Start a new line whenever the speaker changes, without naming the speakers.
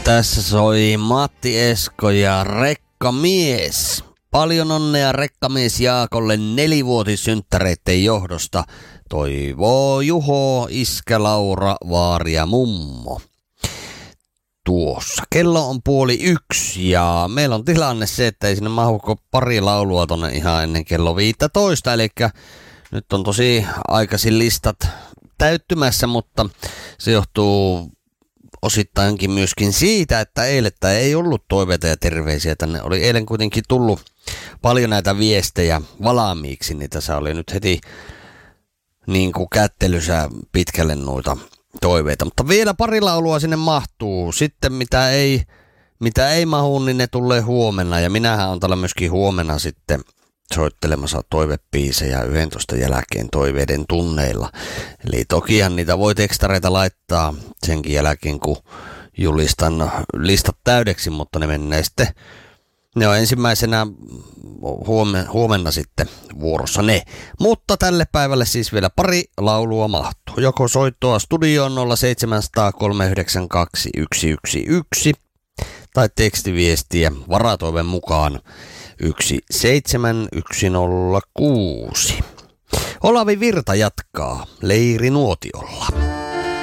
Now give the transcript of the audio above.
Tässä soi Matti Esko ja Rekkamies. Paljon onnea Rekkamies Jaakolle 4-vuotissynttäreitten johdosta. Toivoo Juho, iskä Laura, vaari ja mummo. Tuossa. Kello on 12:30 ja meillä on tilanne se, että ei sinne mahuko pari laulua tonne ihan ennen kello 15. Eli nyt on tosi aikaisin listat täyttymässä, mutta se johtuu osittainkin myöskin siitä, että eilettä ei ollut toiveita ja terveisiä tänne. Oli eilen kuitenkin tullut paljon näitä viestejä valmiiksi, niin tässä oli nyt heti niin kuin kättelyssä pitkälle noita toiveita. Mutta vielä pari laulua sinne mahtuu. Sitten mitä ei mahu, niin ne tulee huomenna. Ja minähän on täällä myöskin huomenna sitten soittelemassa toivepiisejä 11 jälkeen toiveiden tunneilla. Eli tokihan niitä voi tekstareita laittaa senkin jälkeen, kun julistan listat täydeksi, mutta ne menee sitten, ne on ensimmäisenä huomenna sitten vuorossa ne. Mutta tälle päivälle siis vielä pari laulua mahtuu. Joko soittoa studioon 0700 392 111 tai tekstiviestiä varatoiven mukaan 17106. Olavi Virta jatkaa Leirinuotiolla.